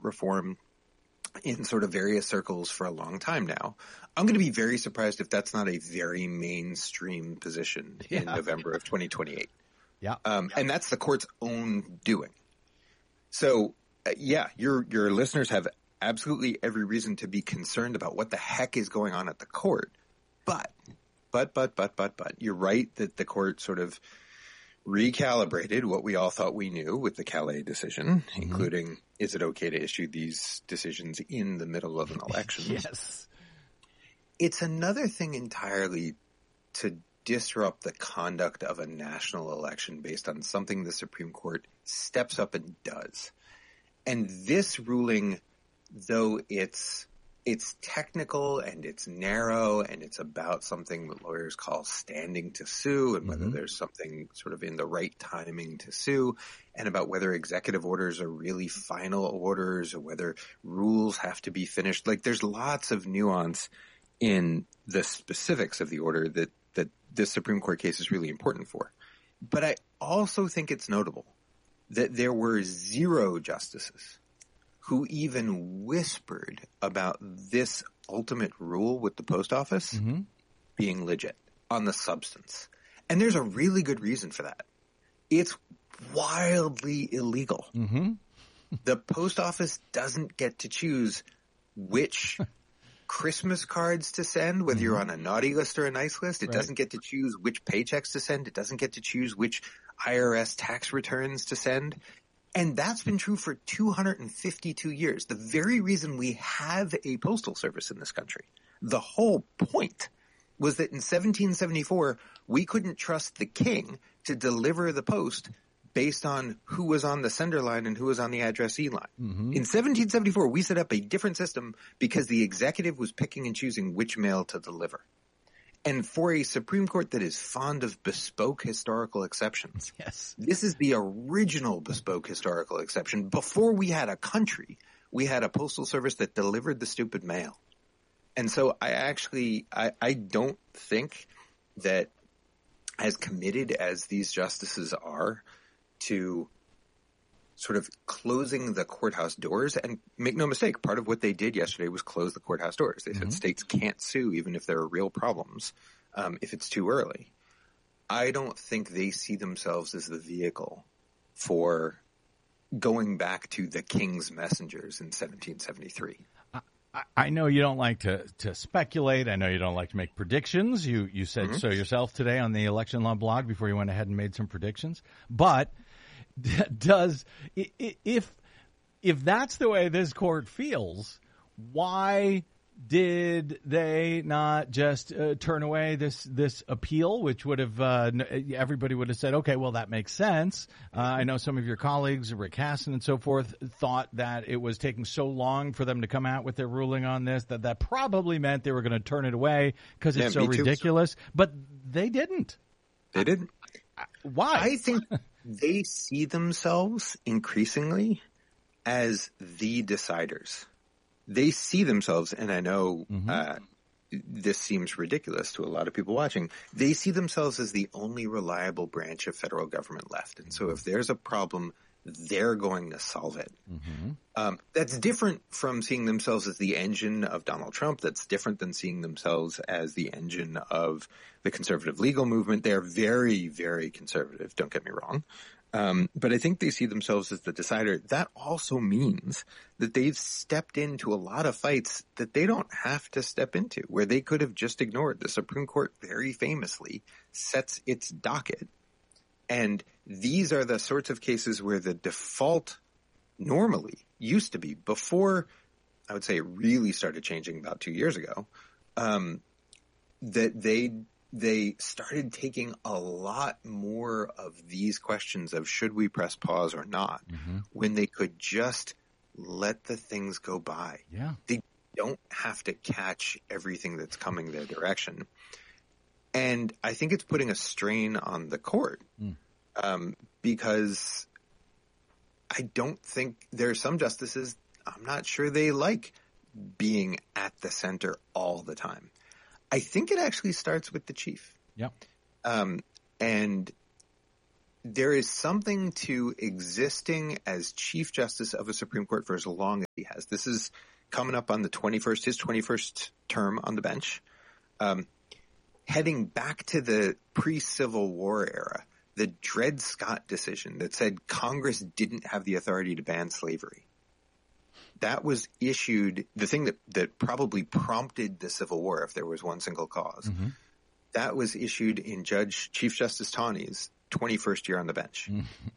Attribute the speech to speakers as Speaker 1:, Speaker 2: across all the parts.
Speaker 1: reform in sort of various circles for a long time now. I'm going to be very surprised if that's not a very mainstream position in November of 2028.
Speaker 2: Yeah.
Speaker 1: And that's the court's own doing. So, your listeners have absolutely every reason to be concerned about what the heck is going on at the court. But, you're right that the court sort of recalibrated what we all thought we knew with the Calais decision, including, is it okay to issue these decisions in the middle of an election?
Speaker 2: Yes.
Speaker 1: It's another thing entirely to disrupt the conduct of a national election based on something the Supreme Court steps up and does. And this ruling, though it's technical and it's narrow and it's about something that lawyers call standing to sue and whether there's something sort of in the right timing to sue and about whether executive orders are really final orders or whether rules have to be finished. Like there's lots of nuance in the specifics of the order that this Supreme Court case is really important for. But I also think it's notable that there were 0 justices who even whispered about this ultimate rule with the post office being legit on the substance. And there's a really good reason for that. It's wildly illegal. The post office doesn't get to choose which Christmas cards to send, whether you're on a naughty list or a nice list. It doesn't get to choose which paychecks to send. It doesn't get to choose which IRS tax returns to send. And that's been true for 252 years. The very reason we have a postal service in this country, the whole point was that in 1774, we couldn't trust the king to deliver the post based on who was on the sender line and who was on the addressee line. In 1774, we set up a different system because the executive was picking and choosing which mail to deliver. And for a Supreme Court that is fond of bespoke historical exceptions, this is the original bespoke historical exception. Before we had a country, we had a postal service that delivered the stupid mail. And so I don't think that as committed as these justices are to sort of closing the courthouse doors, and make no mistake, part of what they did yesterday was close the courthouse doors. They said states can't sue even if there are real problems if it's too early. I don't think they see themselves as the vehicle for going back to the king's messengers in 1773.
Speaker 2: I know you don't like to speculate. I know you don't like to make predictions. You said so yourself today on the Election Law blog before you went ahead and made some predictions. But if that's the way this court feels, why did they not just turn away this appeal, which would have everybody would have said, okay, well, that makes sense. I know some of your colleagues, Rick Hassan and so forth, thought that it was taking so long for them to come out with their ruling on this that probably meant they were going to turn it away because it's so ridiculous. But they didn't.
Speaker 1: They didn't.
Speaker 2: Why?
Speaker 1: I think they see themselves increasingly as the deciders. They see themselves, and I know this seems ridiculous to a lot of people watching, they see themselves as the only reliable branch of federal government left. And so if there's a problem, they're going to solve it. That's different from seeing themselves as the engine of Donald Trump. That's different than seeing themselves as the engine of the conservative legal movement. They're very, very conservative, don't get me wrong. But I think they see themselves as the decider. That also means that they've stepped into a lot of fights that they don't have to step into, where they could have just ignored. The Supreme Court very famously sets its docket. And these are the sorts of cases where the default normally used to be, before I would say it really started changing about 2 years ago, that they started taking a lot more of these questions of should we press pause or not when they could just let the things go by.
Speaker 2: Yeah.
Speaker 1: They don't have to catch everything that's coming their direction. And I think it's putting a strain on the court because I don't think there are some justices, I'm not sure they like being at the center all the time. I think it actually starts with the chief.
Speaker 2: Yep.
Speaker 1: And there is something to existing as Chief Justice of a Supreme Court for as long as he has. This is coming up on his 21st term on the bench. Heading back to the pre-Civil War era, the Dred Scott decision that said Congress didn't have the authority to ban slavery. That was issued, the thing that probably prompted the Civil War, if there was one single cause. Mm-hmm. That was issued in Chief Justice Taney's 21st year on the bench.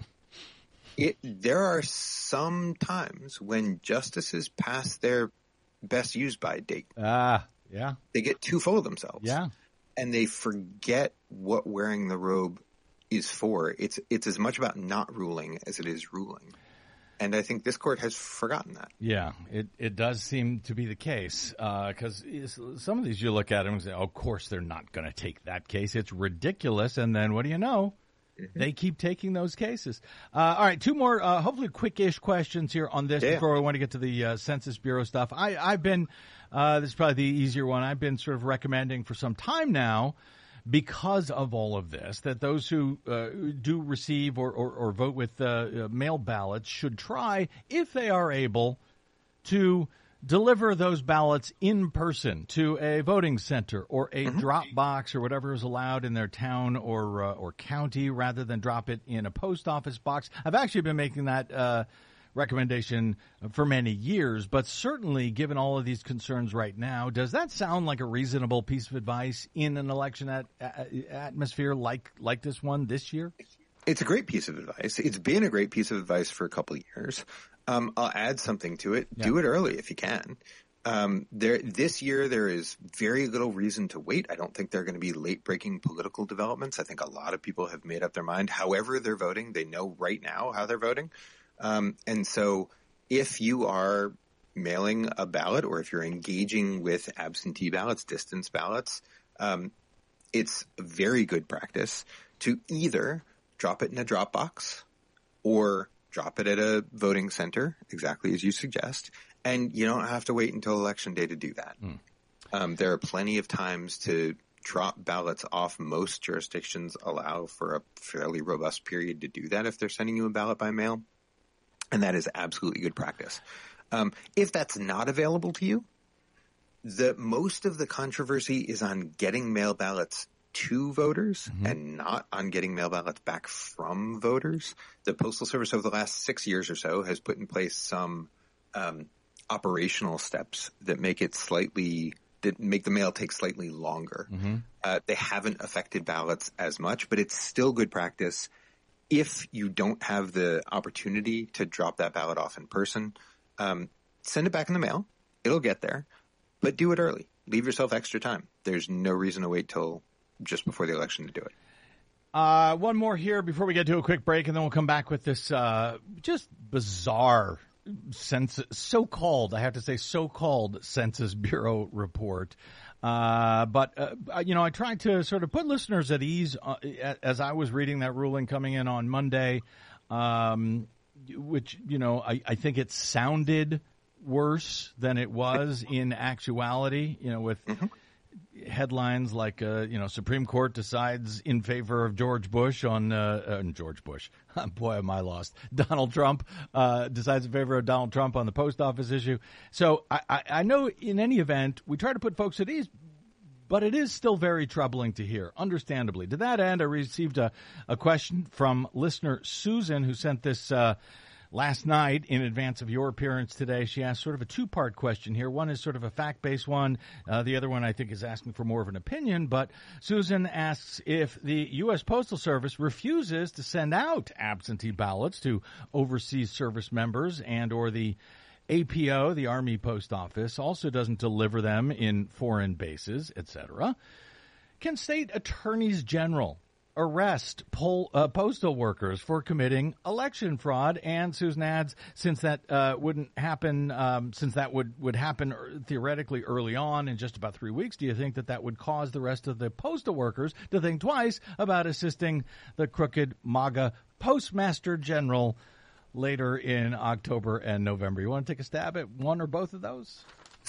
Speaker 1: There are some times when justices pass their best used by date.
Speaker 2: Yeah.
Speaker 1: They get too full of themselves.
Speaker 2: Yeah.
Speaker 1: And they forget what wearing the robe is for. It's as much about not ruling as it is ruling. And I think this court has forgotten that.
Speaker 2: Yeah, it does seem to be the case, because some of these you look at them and say, oh, of course they're not going to take that case. It's ridiculous. And then what do you know? Mm-hmm. They keep taking those cases. All right, two more, hopefully quick-ish questions here on this before we want to get to the Census Bureau stuff. I've been, this is probably the easier one, I've been sort of recommending for some time now, because of all of this, that those who do receive or vote with mail ballots should try, if they are able, to deliver those ballots in person to a voting center or a drop box or whatever is allowed in their town or county, rather than drop it in a post office box. I've actually been making that recommendation for many years, but certainly given all of these concerns right now, does that sound like a reasonable piece of advice in an election atmosphere like this one this year?
Speaker 1: It's a great piece of advice. It's been a great piece of advice for a couple of years. I'll add something to it. Yeah. Do it early if you can. This year there is very little reason to wait. I don't think there are going to be late-breaking political developments. I think a lot of people have made up their mind. However they're voting, they know right now how they're voting. And so if you are mailing a ballot or if you're engaging with absentee ballots, distance ballots, it's very good practice to either drop it in a drop box or drop it at a voting center, exactly as you suggest. And you don't have to wait until Election Day to do that. There are plenty of times to drop ballots off. Most jurisdictions allow for a fairly robust period to do that if they're sending you a ballot by mail. And that is absolutely good practice. If that's not available to you, most of the controversy is on getting mail ballots to voters and not on getting mail ballots back from voters. The Postal Service over the last 6 years or so has put in place some operational steps that make the mail take slightly longer. They haven't affected ballots as much, but it's still good practice. If you don't have the opportunity to drop that ballot off in person, send it back in the mail. It'll get there, but do it early. Leave yourself extra time. There's no reason to wait till just before the election to do it.
Speaker 2: One more here before we get to a quick break, and then we'll come back with this just bizarre so-called Census Bureau report. But I tried to sort of put listeners at ease as I was reading that ruling coming in on Monday, which, I think it sounded worse than it was in actuality, with headlines like, Supreme Court decides in favor of George Bush on George Bush. Boy, am I lost. Donald Trump decides in favor of Donald Trump on the post office issue. So I know in any event, we try to put folks at ease, but it is still very troubling to hear, understandably. To that end, I received a question from listener Susan, who sent this last night in advance of your appearance today. She asked sort of a two-part question here. One is sort of a fact-based one. The other one, I think, is asking for more of an opinion. But Susan asks if the U.S. Postal Service refuses to send out absentee ballots to overseas service members and or the APO, the Army Post Office, also doesn't deliver them in foreign bases, etc. Can state attorneys general arrest postal workers for committing election fraud? And Susan adds, since that wouldn't happen, since that would happen theoretically early on in just about 3 weeks, do you think that would cause the rest of the postal workers to think twice about assisting the crooked MAGA Postmaster General later in October and November? You want to take a stab at one or both of those?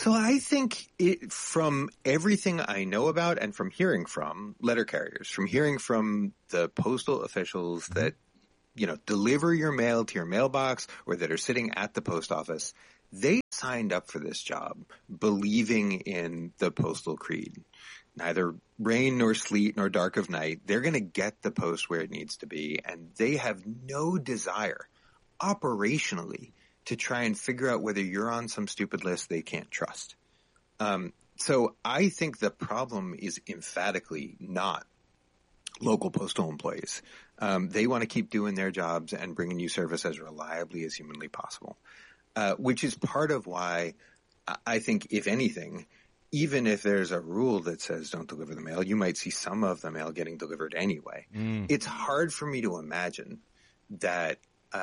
Speaker 1: So I think from everything I know about and from hearing from letter carriers, from hearing from the postal officials that, deliver your mail to your mailbox or that are sitting at the post office, they signed up for this job believing in the postal creed. Neither rain nor sleet nor dark of night, they're going to get the post where it needs to be, and they have no desire operationally to try and figure out whether you're on some stupid list they can't trust. So I think the problem is emphatically not local postal employees. They want to keep doing their jobs and bringing you service as reliably as humanly possible, which is part of why I think, if anything, even if there's a rule that says don't deliver the mail, you might see some of the mail getting delivered anyway. It's hard for me to imagine that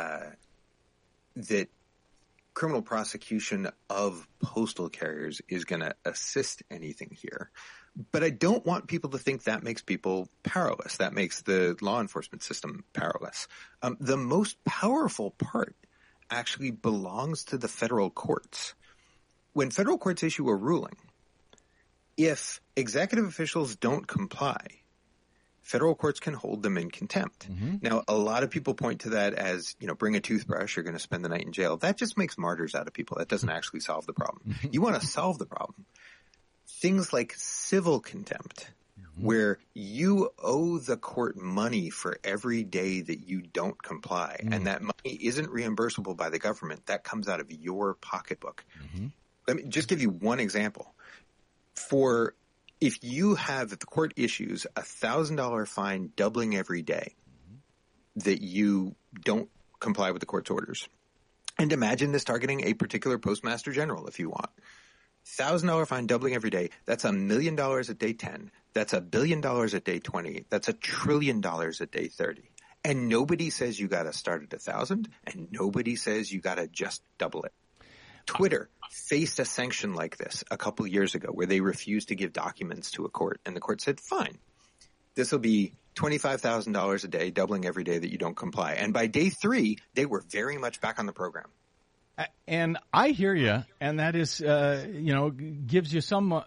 Speaker 1: that criminal prosecution of postal carriers is going to assist anything here. But I don't want people to think that makes people powerless. That makes the law enforcement system powerless. The most powerful part actually belongs to the federal courts. When federal courts issue a ruling, if executive officials don't comply, federal courts can hold them in contempt. Now, a lot of people point to that as, bring a toothbrush, you're going to spend the night in jail. That just makes martyrs out of people. That doesn't actually solve the problem. You want to solve the problem. Things like civil contempt, where you owe the court money for every day that you don't comply, and that money isn't reimbursable by the government. That comes out of your pocketbook. Let me just give you one example. If the court issues a $1,000 fine doubling every day that you don't comply with the court's orders, and imagine this targeting a particular postmaster general if you want. $1,000 fine doubling every day, that's $1 million at day 10. That's $1 billion at day 20. That's $1 trillion at day 30. And nobody says you got to start at 1,000, and nobody says you got to just double it. Twitter faced a sanction like this a couple of years ago where they refused to give documents to a court, and the court said, fine, this will be $25,000 a day, doubling every day that you don't comply. And by day 3, they were very much back on the program.
Speaker 2: And I hear you, and that is, gives you some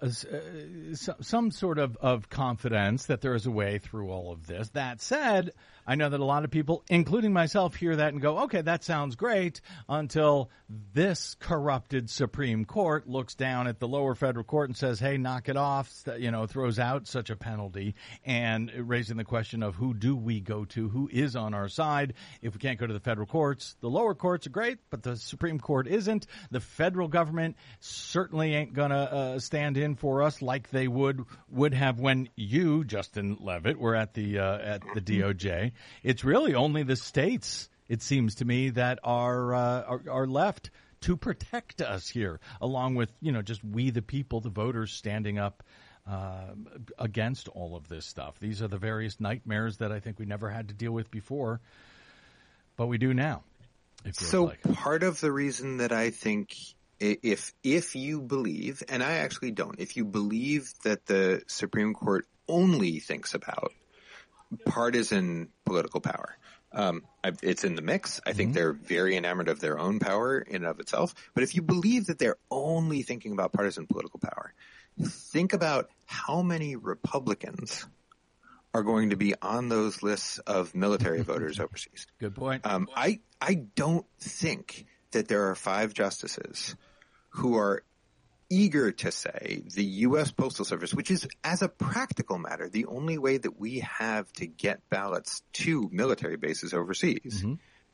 Speaker 2: sort of confidence that there is a way through all of this. That said, I know that a lot of people, including myself, hear that and go, okay, that sounds great, until this corrupted Supreme Court looks down at the lower federal court and says, hey, knock it off, throws out such a penalty, and raising the question of who do we go to, who is on our side. If we can't go to the federal courts, the lower courts are great, but the Supreme Court isn't. The federal government certainly ain't going to stand in for us like they would have when you, Justin Levitt, were at the DOJ. It's really only the states, it seems to me, that are left to protect us here, along with, just we the people, the voters, standing up against all of this stuff. These are the various nightmares that I think we never had to deal with before, but we do now.
Speaker 1: So part of the reason that I think if you believe, and I actually don't, if you believe that the Supreme Court only thinks about partisan political power, it's in the mix. I think they're very enamored of their own power in and of itself. But if you believe that they're only thinking about partisan political power, think about how many Republicans are going to be on those lists of military voters overseas.
Speaker 2: Good point.
Speaker 1: I don't think that there are 5 justices who are eager to say the U.S. Postal Service, which is, as a practical matter, the only way that we have to get ballots to military bases overseas,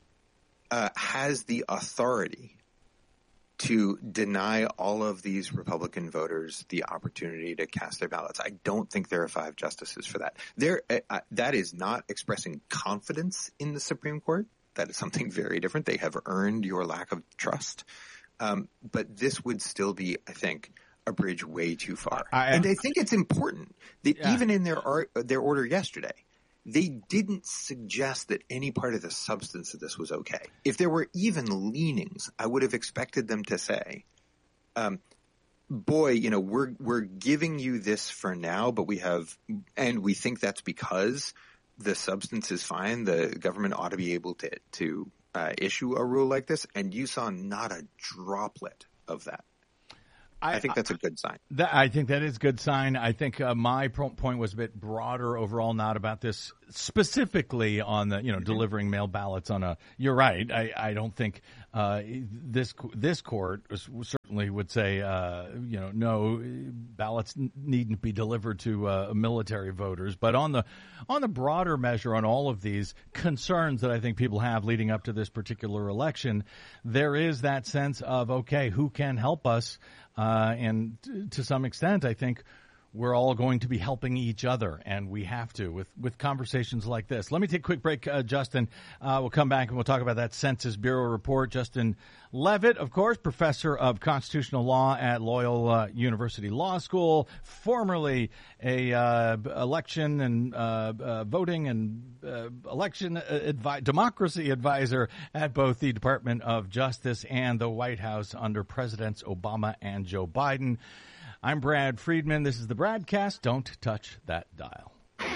Speaker 1: has the authority to deny all of these Republican voters the opportunity to cast their ballots. I don't think there are 5 justices for that. That is not expressing confidence in the Supreme Court. That is something very different. They have earned your lack of trust. But this would still be, I think, a bridge way too far. And I think it's important that even in their order yesterday, they didn't suggest that any part of the substance of this was okay. If there were even leanings, I would have expected them to say, we're giving you this for now, but we think that's because the substance is fine. The government ought to be able to issue a rule like this, and you saw not a droplet of that. I think that's a good sign.
Speaker 2: I think that is a good sign. I think my point was a bit broader overall, not about this specifically on the, delivering mail ballots on a. You're right. I don't think this court certainly would say, no, ballots needn't be delivered to military voters. But on the broader measure, on all of these concerns that I think people have leading up to this particular election, there is that sense of, okay, who can help us? And to some extent, I think we're all going to be helping each other, and we have to with conversations like this. Let me take a quick break, Justin. We'll come back and we'll talk about that Census Bureau report. Justin Levitt, of course, professor of constitutional law at Loyola University Law School, formerly a election and voting and election democracy advisor at both the Department of Justice and the White House under Presidents Obama and Joe Biden. I'm Brad Friedman. This is the Bradcast. Don't touch that dial.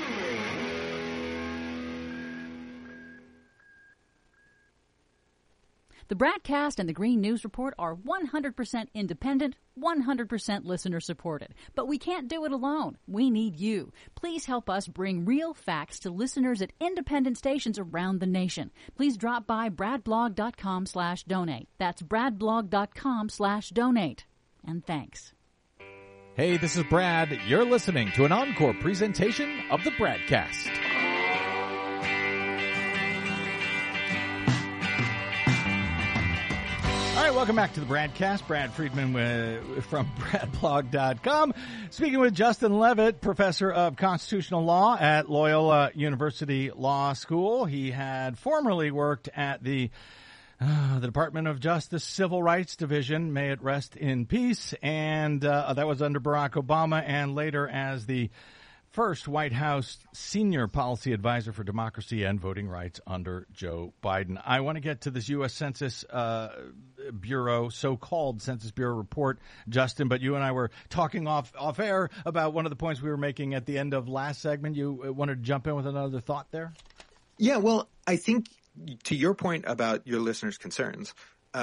Speaker 3: The Bradcast and the Green News Report are 100% independent, 100% listener-supported. But we can't do it alone. We need you. Please help us bring real facts to listeners at independent stations around the nation. Please drop by bradblog.com/donate. That's bradblog.com/donate. And thanks.
Speaker 2: Hey, this is Brad. You're listening to an encore presentation of the Bradcast. All right, welcome back to the Bradcast. Brad Friedman from bradblog.com. Speaking with Justin Levitt, professor of constitutional law at Loyola University Law School. He had formerly worked at the Department of Justice Civil Rights Division, may it rest in peace, and that was under Barack Obama, and later as the first White House senior policy advisor for democracy and voting rights under Joe Biden. I want to get to this U.S. Census Bureau, so-called Census Bureau report, Justin, but you and I were talking off air about one of the points we were making at the end of last segment. You wanted to jump in with another thought there?
Speaker 1: Yeah, well, I think to your point about your listeners' concerns,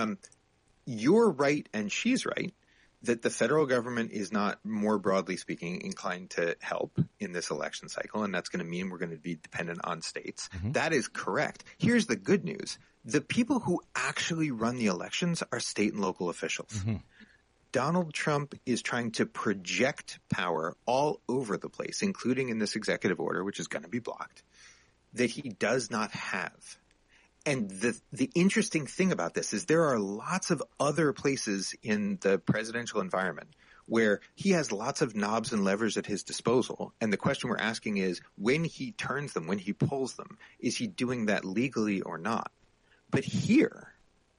Speaker 1: you're right and she's right that the federal government is not, more broadly speaking, inclined to help in this election cycle, and that's going to mean we're going to be dependent on states. Mm-hmm. That is correct. Here's the good news. The people who actually run the elections are state and local officials. Mm-hmm. Donald Trump is trying to project power all over the place, including in this executive order, which is going to be blocked, that he does not have. And the interesting thing about this is there are lots of other places in the presidential environment where he has lots of knobs and levers at his disposal. And the question we're asking is, when he turns them, when he pulls them, is he doing that legally or not? But here,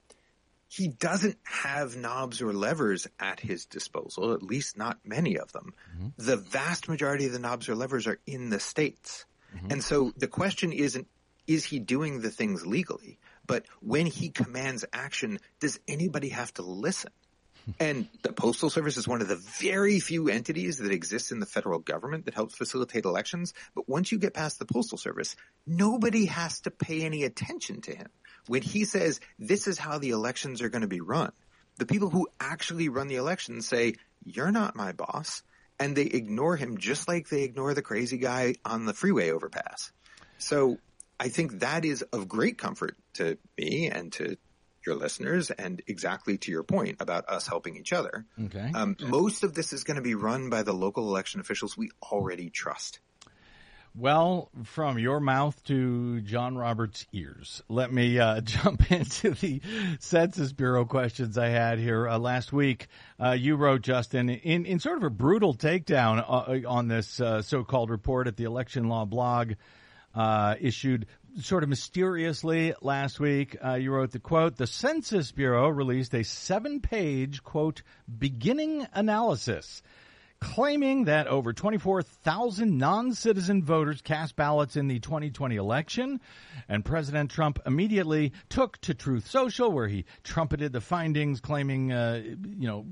Speaker 1: he doesn't have knobs or levers at his disposal, at least not many of them. Mm-hmm. The vast majority of the knobs or levers are in the states. Mm-hmm. And so the question isn't, is he doing the things legally? But when he commands action, does anybody have to listen? And the Postal Service is one of the very few entities that exists in the federal government that helps facilitate elections. But once you get past the Postal Service, nobody has to pay any attention to him. When he says, this is how the elections are going to be run, the people who actually run the elections say, you're not my boss. And they ignore him just like they ignore the crazy guy on the freeway overpass. So I think that is of great comfort to me and to your listeners, and exactly to your point about us helping each other. Okay. Most of this is going to be run by the local election officials we already trust.
Speaker 2: Well, from your mouth to John Roberts' ears, let me jump into the Census Bureau questions I had here. Last week, you wrote, Justin, in sort of a brutal takedown on this so-called report at the Election Law blog, issued sort of mysteriously last week. You wrote the quote, the Census Bureau released a 7-page, quote, beginning analysis claiming that over 24,000 non-citizen voters cast ballots in the 2020 election, and President Trump immediately took to Truth Social, where he trumpeted the findings, claiming, that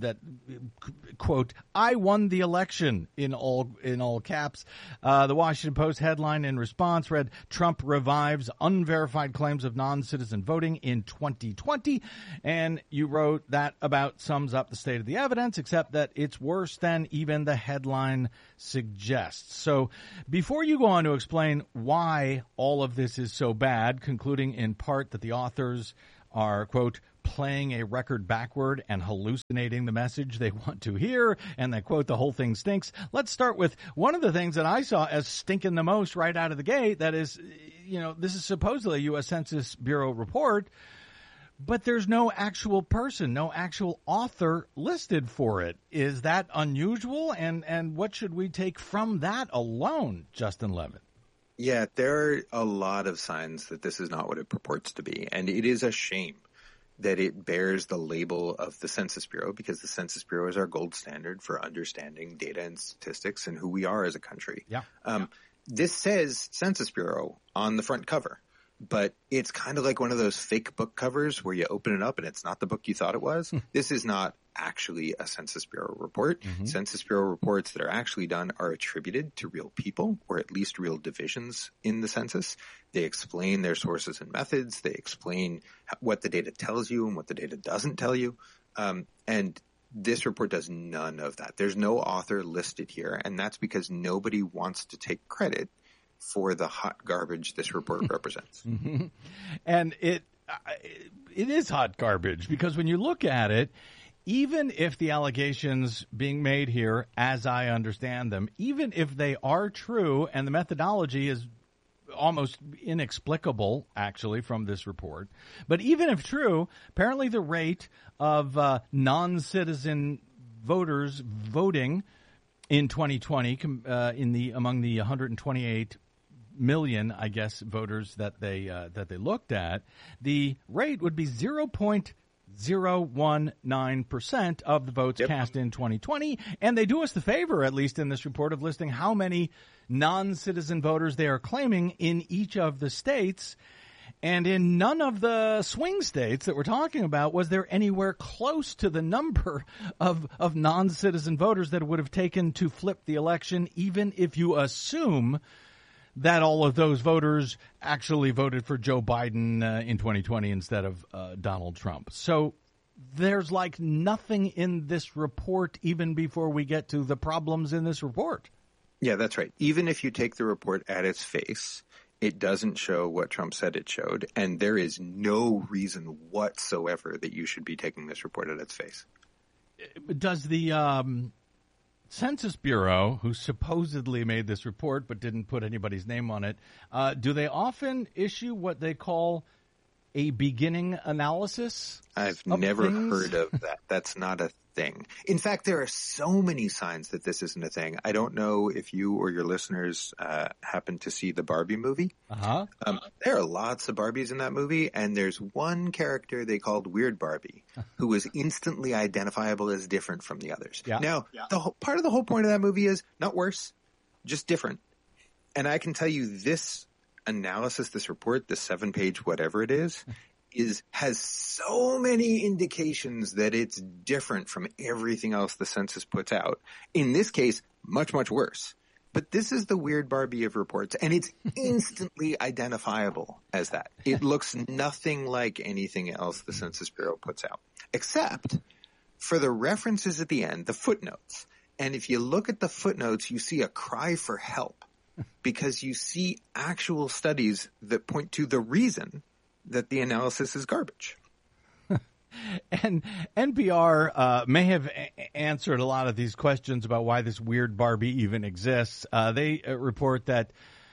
Speaker 2: that quote, "I won the election" in all caps. The Washington Post headline in response read, "Trump revives unverified claims of non-citizen voting in 2020." And you wrote that about sums up the state of the evidence, except that it's worse than even the headline suggests. So before you go on to explain why all of this is so bad, concluding in part that the authors are, quote, "playing a record backward and hallucinating the message they want to hear," and that, quote, "the whole thing stinks." Let's start with one of the things that I saw as stinking the most right out of the gate. That is, this is supposedly a U.S. Census Bureau report, but there's no actual person, no actual author listed for it. Is that unusual? And what should we take from that alone, Justin Levitt?
Speaker 1: Yeah, there are a lot of signs that this is not what it purports to be. And it is a shame that it bears the label of the Census Bureau, because the Census Bureau is our gold standard for understanding data and statistics and who we are as a country.
Speaker 2: Yeah.
Speaker 1: This says Census Bureau on the front cover, but it's kind of like one of those fake book covers where you open it up and it's not the book you thought it was. This is not actually a Census Bureau report. Mm-hmm. Census Bureau reports that are actually done are attributed to real people, or at least real divisions in the census. They explain their sources and methods. They explain what the data tells you and what the data doesn't tell you. And this report does none of that. There's no author listed here, and that's because nobody wants to take credit for the hot garbage this report represents.
Speaker 2: Mm-hmm. And it is hot garbage, because when you look at it, even if the allegations being made here, as I understand them, even if they are true and the methodology is almost inexplicable, actually, from this report, but even if true, apparently the rate of non-citizen voters voting in 2020 among the 128 million, I guess, voters that they looked at, the rate would be 0.019% of the votes cast in 2020. And they do us the favor, at least in this report, of listing how many non-citizen voters they are claiming in each of the states. And in none of the swing states that we're talking about was there anywhere close to the number of non-citizen voters that it would have taken to flip the election, even if you assume that all of those voters actually voted for Joe Biden in 2020 instead of Donald Trump. So there's like nothing in this report even before we get to the problems in this report.
Speaker 1: Yeah, that's right. Even if you take the report at its face, it doesn't show what Trump said it showed, and there is no reason whatsoever that you should be taking this report at its face.
Speaker 2: Does the Census Bureau, who supposedly made this report but didn't put anybody's name on it, do they often issue what they call a beginning analysis?
Speaker 1: I've never heard of that. That's not a thing. In fact, there are so many signs that this isn't a thing. I don't know if you or your listeners happen to see the Barbie movie.
Speaker 2: Uh-huh.
Speaker 1: There are lots of Barbies in that movie, and there's one character they called Weird Barbie who was instantly identifiable as different from the others.
Speaker 2: Yeah.
Speaker 1: Now, part of the whole point of that movie is not worse, just different. And I can tell you this analysis, this report, the 7-page whatever it is has so many indications that it's different from everything else the census puts out. In this case, much, much worse. But this is the Weird Barbie of reports, and it's instantly identifiable as that. It looks nothing like anything else the Census Bureau puts out, except for the references at the end, the footnotes. And if you look at the footnotes, you see a cry for help, because you see actual studies that point to the reason that the analysis is garbage.
Speaker 2: And NPR may have answered a lot of these questions about why this Weird Barbie even exists. They report that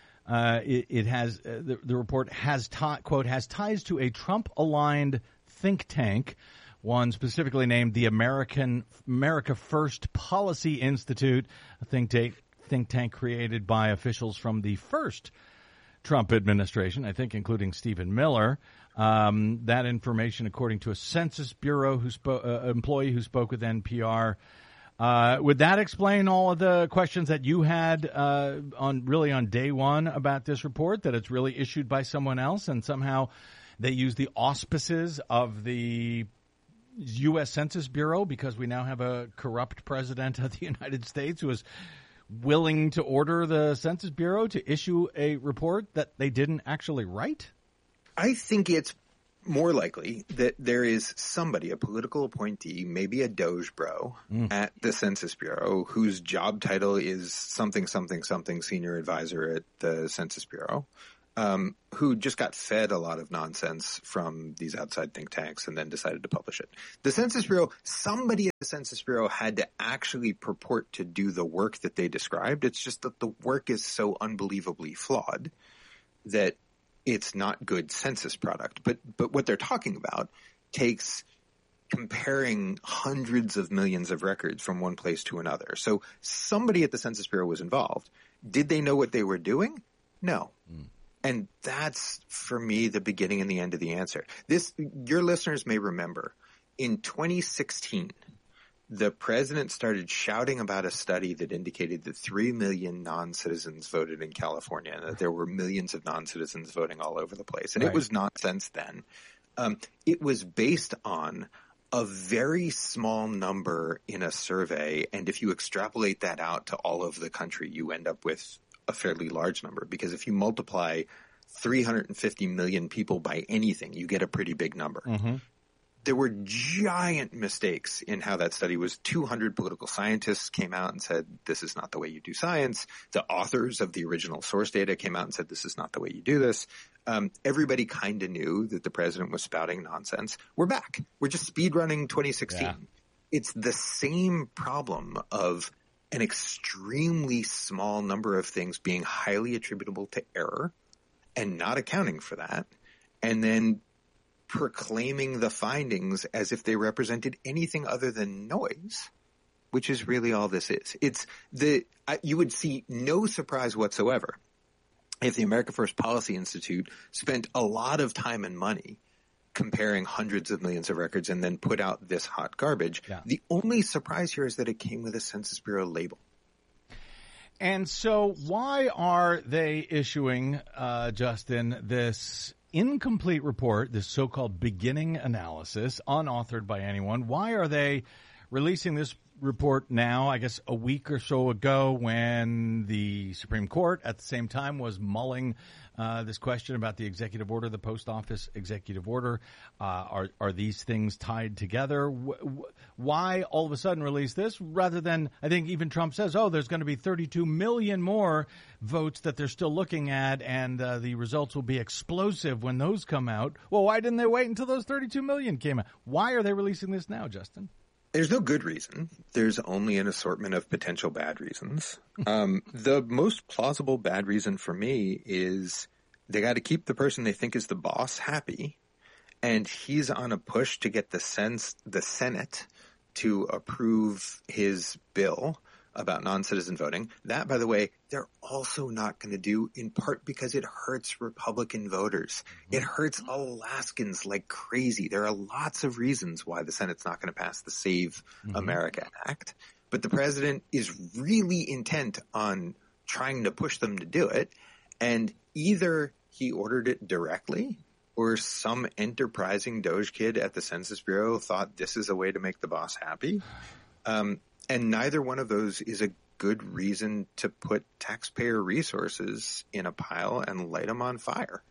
Speaker 2: it has the report has quote has ties to a Trump-aligned think tank, one specifically named the America First Policy Institute, a think tank created by officials from the first Trump administration, I think, including Stephen Miller. That information, according to a Census Bureau employee who spoke with NPR. Would that explain all of the questions that you had on day one about this report, that it's really issued by someone else and somehow they use the auspices of the U.S. Census Bureau, because we now have a corrupt president of the United States who is willing to order the Census Bureau to issue a report that they didn't actually write?
Speaker 1: I think it's more likely that there is somebody, a political appointee, maybe a Doge bro at the Census Bureau, whose job title is something, senior advisor at the Census Bureau, who just got fed a lot of nonsense from these outside think tanks and then decided to publish it. The Census Bureau, somebody at the Census Bureau had to actually purport to do the work that they described. It's just that the work is so unbelievably flawed that it's not good census product. But what they're talking about takes comparing hundreds of millions of records from one place to another. So somebody at the Census Bureau was involved. Did they know what they were doing? No. And that's, for me, the beginning and the end of the answer. Your listeners may remember, in 2016, the president started shouting about a study that indicated that 3 million non-citizens voted in California and that there were millions of non-citizens voting all over the place. And It was nonsense then. It was based on a very small number in a survey. And if you extrapolate that out to all of the country, you end up with a fairly large number, because if you multiply 350 million people by anything, you get a pretty big number. There were giant mistakes in how that study was. 200 political scientists came out and said, this is not the way you do science. The authors of the original source data came out and said, this is not the way you do this. Everybody kind of knew that the president was spouting nonsense. We're back. We're just speed running 2016. Yeah. It's the same problem of an extremely small number of things being highly attributable to error and not accounting for that, and then proclaiming the findings as if they represented anything other than noise, which is really all this is. You would see no surprise whatsoever if the America First Policy Institute spent a lot of time and money comparing hundreds of millions of records and then put out this hot garbage. Yeah. The only surprise here is that it came with a Census Bureau label.
Speaker 2: And so why are they issuing, Justin, this incomplete report, this so-called beginning analysis, unauthored by anyone? Why are they releasing this report now, I guess a week or so ago, when the Supreme Court at the same time was mulling this question about the executive order, the post office executive order? Are these things tied together? Why all of a sudden release this rather than, I think even Trump says, there's going to be 32 million more votes that they're still looking at, and the results will be explosive when those come out. Well, why didn't they wait until those 32 million came out? Why are they releasing this now, Justin?
Speaker 1: There's no good reason. There's only an assortment of potential bad reasons. The most plausible bad reason for me is they got to keep the person they think is the boss happy, and he's on a push to get the Senate to approve his bill about non-citizen voting. That, by the way, they're also not going to do, in part because it hurts Republican voters. It hurts Alaskans like crazy. There are lots of reasons why the Senate's not going to pass the Save America Act. But the president is really intent on trying to push them to do it. And either he ordered it directly, or some enterprising Doge kid at the Census Bureau thought this is a way to make the boss happy. And neither one of those is a good reason to put taxpayer resources in a pile and light them on fire.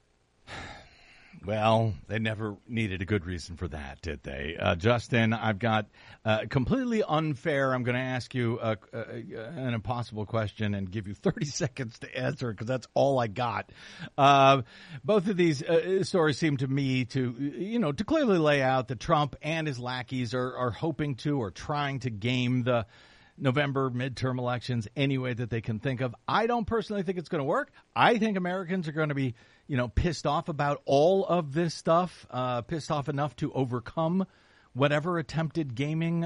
Speaker 2: Well, they never needed a good reason for that, did they? Justin, I've got completely unfair. I'm going to ask you an impossible question and give you 30 seconds to answer, because that's all I got. Both of these stories seem to me to clearly lay out that Trump and his lackeys are hoping to or trying to game the November midterm elections any way that they can think of. I don't personally think it's going to work. I think Americans are going to be, pissed off about all of this stuff, pissed off enough to overcome whatever attempted gaming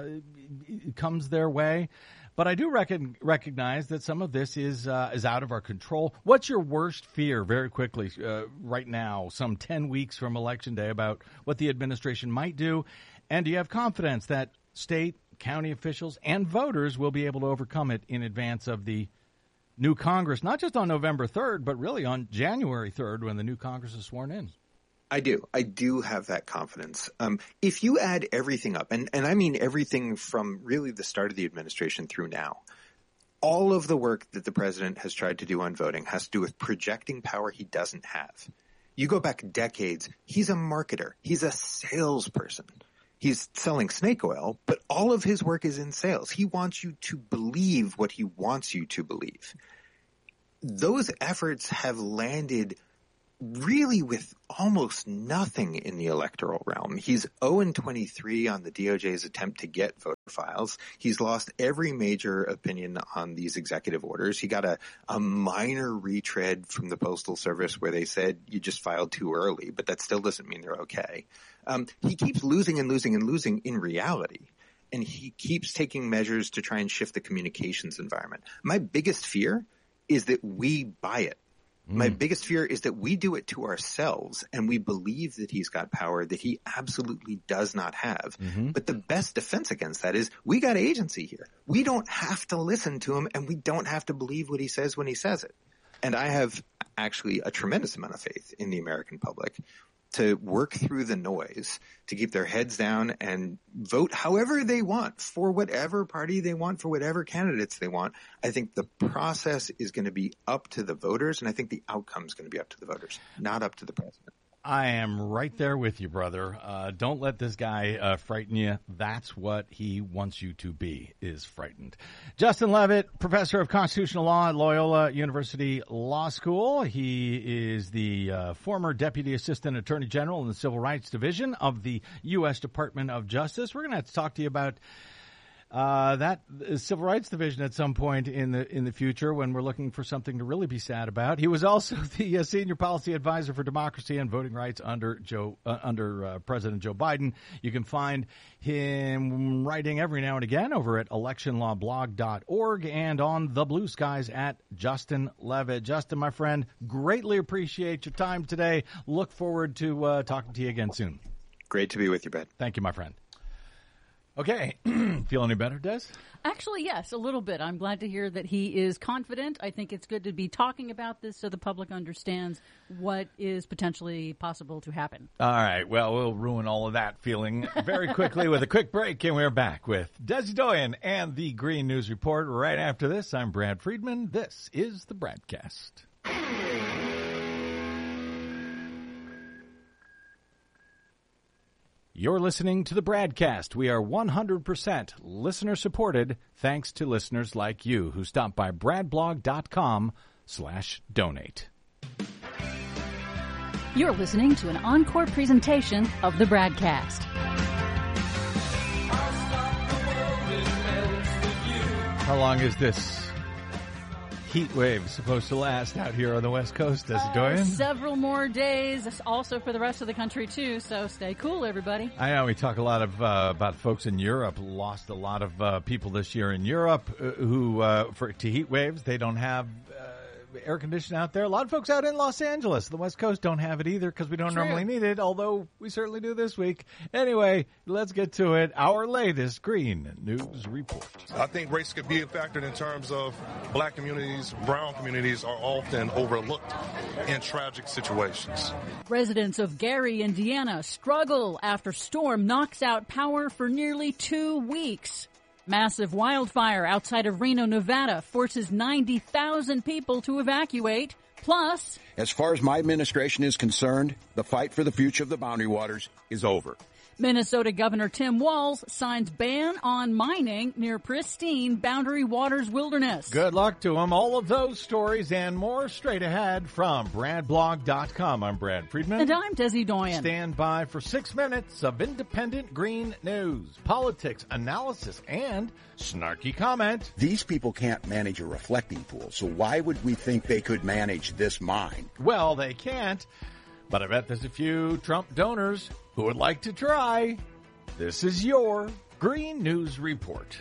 Speaker 2: comes their way. But I do recognize that some of this is out of our control. What's your worst fear, very quickly, right now, some 10 weeks from Election Day, about what the administration might do? And do you have confidence that state, county officials, and voters will be able to overcome it in advance of the new Congress, not just on November 3rd, but really on January 3rd when the new Congress is sworn in?
Speaker 1: I do. I do have that confidence. If you add everything up, and I mean everything from really the start of the administration through now, all of the work that the president has tried to do on voting has to do with projecting power he doesn't have. You go back decades, he's a marketer. He's a salesperson. He's selling snake oil, but all of his work is in sales. He wants you to believe what he wants you to believe. Those efforts have landed really with almost nothing in the electoral realm. He's 0-23 on the DOJ's attempt to get voter files. He's lost every major opinion on these executive orders. He got a minor retread from the Postal Service where they said you just filed too early, but that still doesn't mean they're okay. He keeps losing and losing and losing in reality. And he keeps taking measures to try and shift the communications environment. My biggest fear is that we buy it. My biggest fear is that we do it to ourselves and we believe that he's got power that he absolutely does not have. But the best defense against that is we got agency here. We don't have to listen to him and we don't have to believe what he says when he says it. And I have actually a tremendous amount of faith in the American public to work through the noise, to keep their heads down and vote however they want, for whatever party they want, for whatever candidates they want. I think the process is going to be up to the voters, and I think the outcome is going to be up to the voters, not up to the president.
Speaker 2: I am right there with you, brother. Don't let this guy frighten you. That's what he wants you to be, is frightened. Justin Levitt, professor of constitutional law at Loyola University Law School. He is the former Deputy Assistant Attorney General in the Civil Rights Division of the U.S. Department of Justice. We're going to have to talk to you about that Civil Rights Division at some point in the future when we're looking for something to really be sad about. He was also the senior policy advisor for democracy and voting rights under President Joe Biden. You can find him writing every now and again over at electionlawblog.org and on the blue skies at Justin Levitt. Justin, my friend, greatly appreciate your time today. Look forward to talking to you again soon.
Speaker 1: Great to be with you, Ben.
Speaker 2: Thank you, my friend. Okay. Feel any better, Des?
Speaker 3: Actually, yes, a little bit. I'm glad to hear that he is confident. I think it's good to be talking about this so the public understands what is potentially possible to happen.
Speaker 2: All right. Well, we'll ruin all of that feeling very quickly with a quick break, and we're back with Desi Doyen and the Green News Report. Right after this, I'm Brad Friedman. This is the Bradcast. You're listening to the Bradcast. We are 100% listener-supported thanks to listeners like you who stop by bradblog.com/donate.
Speaker 3: You're listening to an encore presentation of the Bradcast.
Speaker 2: How long is this heat wave supposed to last out here on the West Coast, Desi Doyen?
Speaker 3: Several more days, also for the rest of the country, too, so stay cool, everybody.
Speaker 2: I know we talk a lot of about folks in Europe. Lost a lot of people this year in Europe who, to heat waves, they don't have air conditioning out there. A lot of folks out in Los Angeles, the West Coast, don't have it either because we don't normally need it, although we certainly do this week. Anyway, let's get to it. Our latest Green News Report.
Speaker 4: I think race could be a factor in terms of black communities, brown communities are often overlooked in tragic situations.
Speaker 3: Residents of Gary, Indiana struggle after storm knocks out power for nearly 2 weeks. Massive wildfire outside of Reno, Nevada forces 90,000 people to evacuate. Plus,
Speaker 5: as far as my administration is concerned, the fight for the future of the Boundary Waters is over.
Speaker 3: Minnesota Governor Tim Walz signs ban on mining near pristine Boundary Waters wilderness.
Speaker 2: Good luck to him. All of those stories and more straight ahead from BradBlog.com. I'm Brad Friedman.
Speaker 3: And I'm Desi Doyen.
Speaker 2: Stand by for 6 minutes of independent green news, politics, analysis, and snarky comment.
Speaker 5: These people can't manage a reflecting pool, so why would we think they could manage this mine?
Speaker 2: Well, they can't. But I bet there's a few Trump donors who would like to try. This is your Green News Report.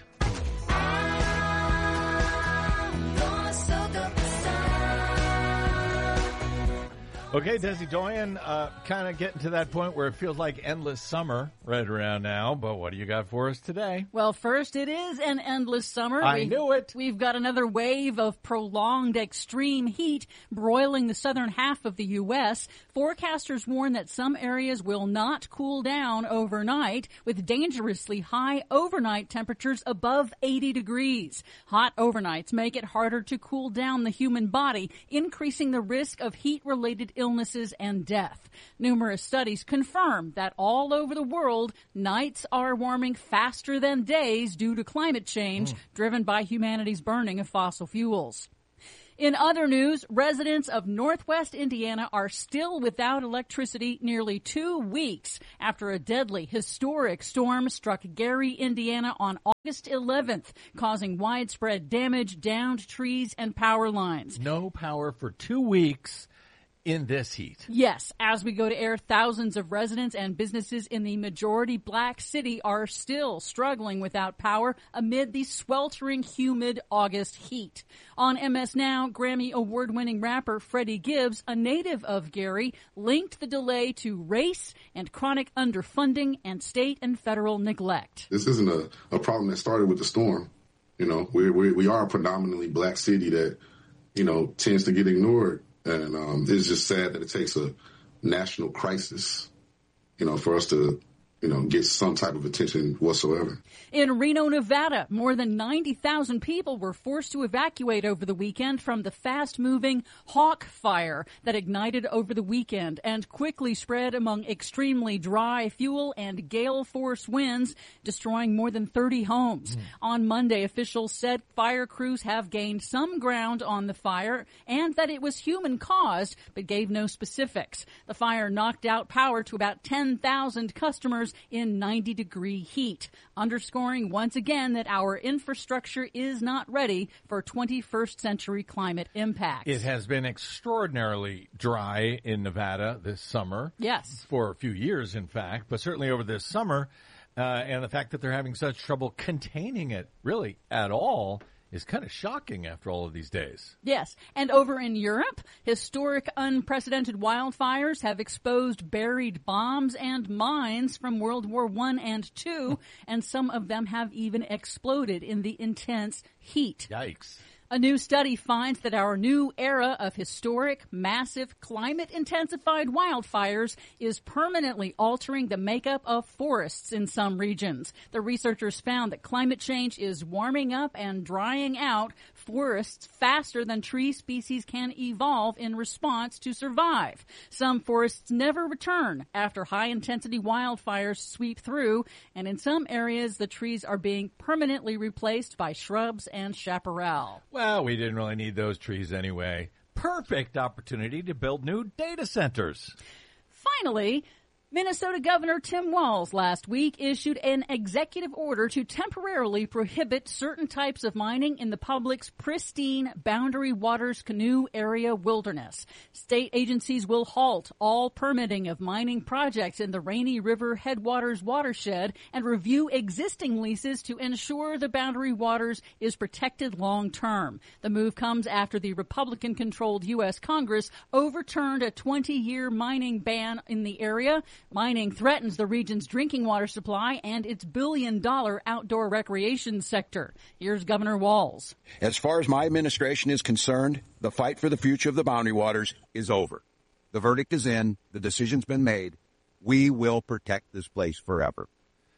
Speaker 2: Okay, Desi Doyen, kind of getting to that point where it feels like endless summer right around now, but what do you got for us today?
Speaker 3: Well, first, it is an endless summer.
Speaker 2: I knew it.
Speaker 3: We've got another wave of prolonged extreme heat broiling the southern half of the U.S. Forecasters warn that some areas will not cool down overnight, with dangerously high overnight temperatures above 80 degrees. Hot overnights make it harder to cool down the human body, increasing the risk of heat-related illnesses and death. Numerous studies confirm that all over the world, nights are warming faster than days due to climate change driven by humanity's burning of fossil fuels. In other news, residents of northwest Indiana are still without electricity nearly 2 weeks after a deadly, historic storm struck Gary, Indiana on August 11th, causing widespread damage, downed trees, and power lines.
Speaker 2: No power for 2 weeks in this heat.
Speaker 3: Yes, as we go to air, thousands of residents and businesses in the majority black city are still struggling without power amid the sweltering, humid August heat. On MS Now, Grammy award-winning rapper Freddie Gibbs, a native of Gary, linked the delay to race and chronic underfunding and state and federal neglect.
Speaker 6: This isn't a problem that started with the storm. You know, we are a predominantly black city that, you know, tends to get ignored. And it's just sad that it takes a national crisis, you know, for us to, you know, get some type of attention whatsoever.
Speaker 3: In Reno, Nevada, more than 90,000 people were forced to evacuate over the weekend from the fast-moving Hawk Fire that ignited over the weekend and quickly spread among extremely dry fuel and gale-force winds, destroying more than 30 homes. On Monday, officials said fire crews have gained some ground on the fire and that it was human-caused, but gave no specifics. The fire knocked out power to about 10,000 customers in 90-degree heat, underscoring once again that our infrastructure is not ready for 21st century climate impacts.
Speaker 2: It has been extraordinarily dry in Nevada this summer.
Speaker 3: Yes.
Speaker 2: For a few years, in fact, but certainly over this summer. And the fact that they're having such trouble containing it really at all is kind of shocking after all of these days.
Speaker 3: Yes. And over in Europe, historic unprecedented wildfires have exposed buried bombs and mines from World War I and II, and some of them have even exploded in the intense heat.
Speaker 2: Yikes.
Speaker 3: A new study finds that our new era of historic, massive, climate-intensified wildfires is permanently altering the makeup of forests in some regions. The researchers found that climate change is warming up and drying out forests faster than tree species can evolve in response to survive. Some forests never return after high-intensity wildfires sweep through, and in some areas the trees are being permanently replaced by shrubs and chaparral.
Speaker 2: Well, we didn't really need those trees anyway. Perfect opportunity to build new data centers.
Speaker 3: Finally, Minnesota Governor Tim Walz last week issued an executive order to temporarily prohibit certain types of mining in the public's pristine Boundary Waters Canoe Area wilderness. State agencies will halt all permitting of mining projects in the Rainy River Headwaters watershed and review existing leases to ensure the Boundary Waters is protected long term. The move comes after the Republican-controlled U.S. Congress overturned a 20-year mining ban in the area. Mining threatens the region's drinking water supply and its billion-dollar outdoor recreation sector. Here's Governor Walz.
Speaker 5: As far as my administration is concerned, the fight for the future of the Boundary Waters is over. The verdict is in. The decision's been made. We will protect this place forever.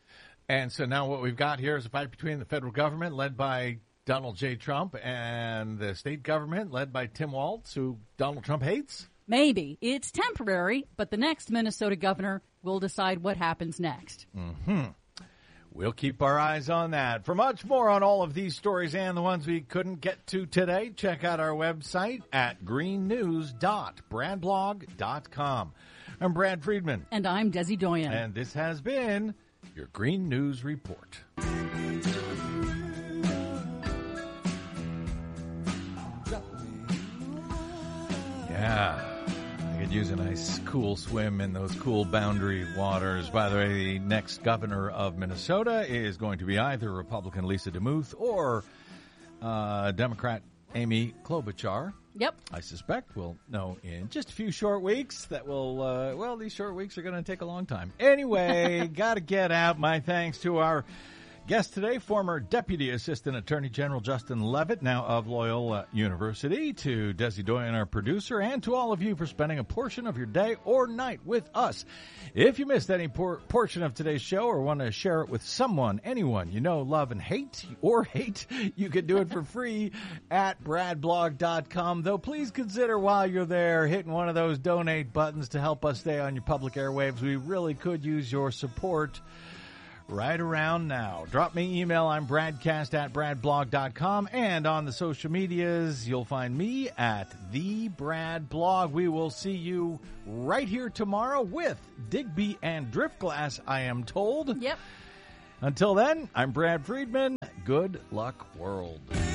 Speaker 2: And so now what we've got here is a fight between the federal government, led by Donald J. Trump, and the state government, led by Tim Walz, who Donald Trump hates.
Speaker 3: Maybe. It's temporary, but the next Minnesota governor will decide what happens next.
Speaker 2: We'll keep our eyes on that. For much more on all of these stories and the ones we couldn't get to today, check out our website at greennews.bradblog.com. I'm Brad Friedman.
Speaker 3: And I'm Desi Doyen.
Speaker 2: And this has been your Green News Report. Yeah. I could use a nice cool swim in those cool Boundary Waters. By the way, the next governor of Minnesota is going to be either Republican Lisa DeMuth or Democrat Amy Klobuchar.
Speaker 3: Yep.
Speaker 2: I suspect we'll know in just a few short weeks that we'll, these short weeks are going to take a long time. Anyway, got to get out. My thanks to our guest today, former Deputy Assistant Attorney General Justin Levitt, now of Loyola University, to Desi Doyen, our producer, and to all of you for spending a portion of your day or night with us. If you missed any portion of today's show or want to share it with someone, anyone you know, love, and hate, you can do it for free at bradblog.com. Though please consider while you're there hitting one of those donate buttons to help us stay on your public airwaves. We really could use your support right around now. Drop me email. I'm bradcast@bradblog.com. And on the social medias, you'll find me at @TheBradBlog. We will see you right here tomorrow with Digby and Driftglass, I am told.
Speaker 3: Yep.
Speaker 2: Until then, I'm Brad Friedman. Good luck, world.